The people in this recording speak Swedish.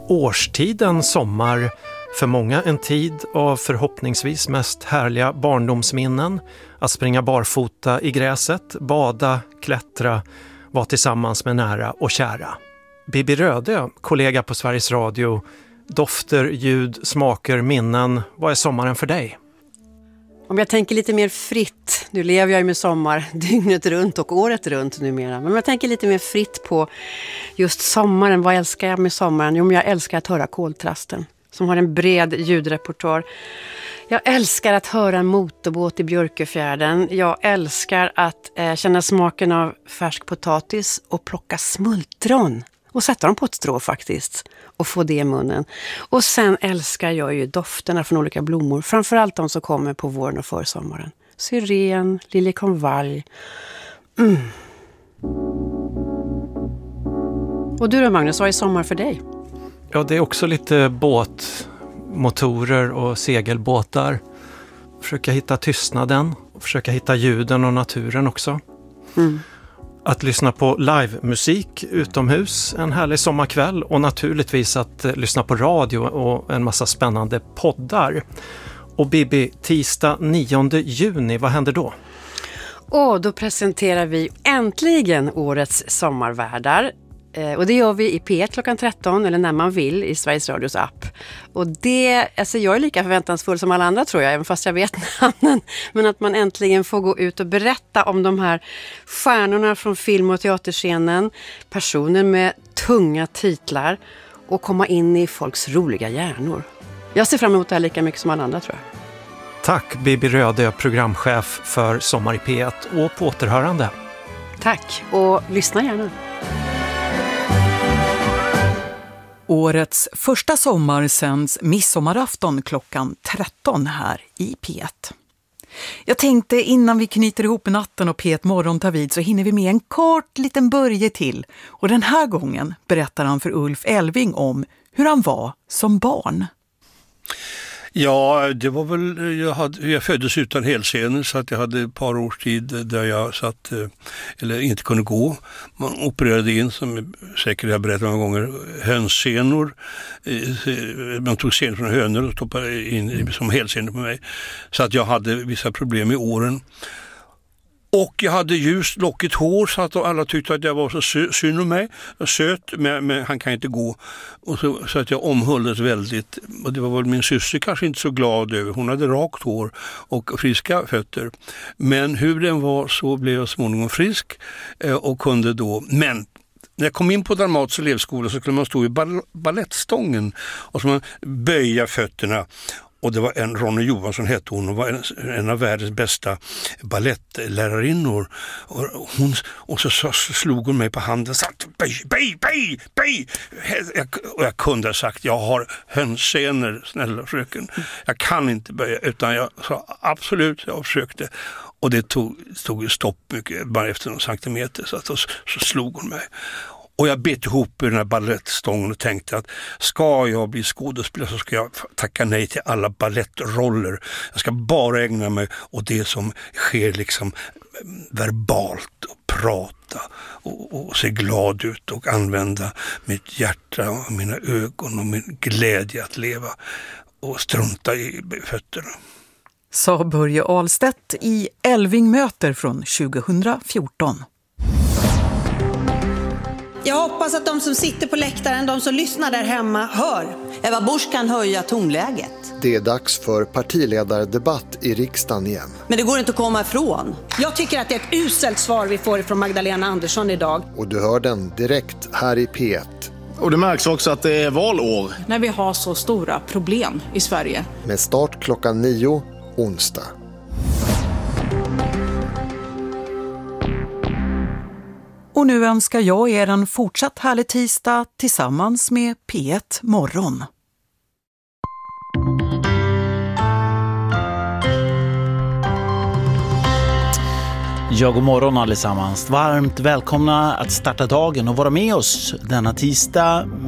Årstiden sommar, för många en tid av förhoppningsvis mest härliga barndomsminnen. Att springa barfota i gräset, bada, klättra, vara tillsammans med nära och kära. Bibi Rödö, kollega på Sveriges Radio. Dofter, ljud, smaker, minnen. Vad är sommaren för dig? Om jag tänker lite mer fritt, nu lever jag ju med sommar dygnet runt och året runt numera. Men om jag tänker lite mer fritt på just sommaren, vad älskar jag med sommaren? Jo, men jag älskar att höra koltrasten som har en bred ljudrepertoar. Jag älskar att höra en motorbåt i Björköfjärden. Jag älskar att känna smaken av färsk potatis och plocka smultron. Och sätta dem på ett strå faktiskt. Och få det i munnen. Och sen älskar jag ju dofterna från olika blommor. Framförallt de som kommer på våren och försommaren. Syren, liljekonvalj. Och du då Magnus, vad är sommar för dig? Ja, det är också lite båtmotorer och segelbåtar. Försöka hitta tystnaden. Försöka hitta ljuden och naturen också. Att lyssna på livemusik utomhus en härlig sommarkväll och naturligtvis att lyssna på radio och en massa spännande poddar. Och Bibi, tisdag 9 juni, vad händer då? Då presenterar vi äntligen årets sommarvärdar. Och det gör vi i P1 klockan 13 eller när man vill i Sveriges Radios app. Och det, alltså jag är lika förväntansfull som alla andra tror jag, även fast jag vet namnen. Men att man äntligen får gå ut och berätta om de här stjärnorna från film- och teaterscenen. Personer med tunga titlar och komma in i folks roliga hjärnor. Jag ser fram emot det här lika mycket som alla andra tror jag. Tack Bibi Rödö, programchef för Sommar i P1 och på återhörande. Tack och lyssna gärna. Årets första sommar sänds midsommarafton klockan 13 här i P1. Jag tänkte innan vi knyter ihop natten och P1 morgon tar vid så hinner vi med en kort liten börje till. Och den här gången berättar han för Ulf Elving om hur han var som barn. Ja, det var väl, jag föddes utan hälsenor så att jag hade ett par års tid där jag satt, eller inte kunde gå. Man opererade in, som säkert jag berättat många gånger, hönssenor. Man tog senor från hönor och stoppade in som hälsenor på mig. Så att jag hade vissa problem i åren. Och jag hade ljust lockigt hår så att alla tyckte att jag var så synd om mig. Söt, men han kan inte gå. Och så att jag omhullades väldigt. Och det var väl min syster kanske inte så glad över. Hon hade rakt hår och friska fötter. Men hur den var så blev jag småningom frisk. Och kunde då... Men när jag kom in på Dramatiska elevskolan så skulle man stå i ballettstången. Och så man böja fötterna. Och det var en Ronny Johansson hette hon och var en av världens bästa ballettlärarinnor. Och så slog hon mig på handen och sa böj. Och jag kunde ha sagt, jag har hönssenor, snälla fröken. Jag kan inte böja, utan jag sa absolut, jag försökte. Och det tog stopp mycket, bara efter någon centimeter, så slog hon mig. Och jag bet ihop i den här ballettstången och tänkte att ska jag bli skådespelare så ska jag tacka nej till alla ballettroller. Jag ska bara ägna mig åt det som sker liksom verbalt och prata och se glad ut och använda mitt hjärta och mina ögon och min glädje att leva och strunta i fötterna. Sa Börje Ahlstedt i Elving möter från 2014. Jag hoppas att de som sitter på läktaren, de som lyssnar där hemma, hör. Eva Busch kan höja tonläget. Det är dags för partiledardebatt i riksdagen igen. Men det går inte att komma ifrån. Jag tycker att det är ett uselt svar vi får från Magdalena Andersson idag. Och du hör den direkt här i P1. Och det märks också att det är valår. När vi har så stora problem i Sverige. Med start klockan 9 onsdag. Och nu önskar jag er en fortsatt härlig tisdag tillsammans med P1 morgon. Ja, god morgon allesammans. Varmt välkomna att starta dagen och vara med oss denna tisdag